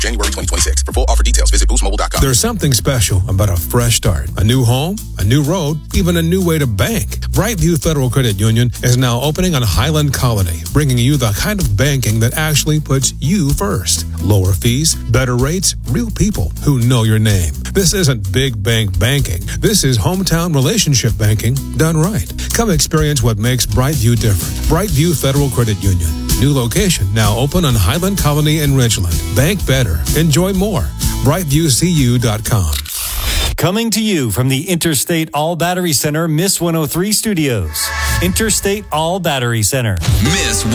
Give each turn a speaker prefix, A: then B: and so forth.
A: January 2026. For full offer details, visit boostmobile.com.
B: There's something special about a fresh start. A new home, a new road, even a new way to bank. Brightview Federal Credit Union is now opening on Highland Colony, bringing you the kind of banking that actually puts you first. Lower fees, better rates, real people who know your name. This isn't big bank banking. This is hometown relationship banking done right. Come experience what makes Brightview different. Brightview Federal Credit Union. New location now open on Highland Colony in Ridgeland. Bank better. Enjoy more. BrightviewCU.com.
C: Coming to you from the Interstate All Battery Center, Miss 103 Studios. Interstate All Battery Center.
D: Miss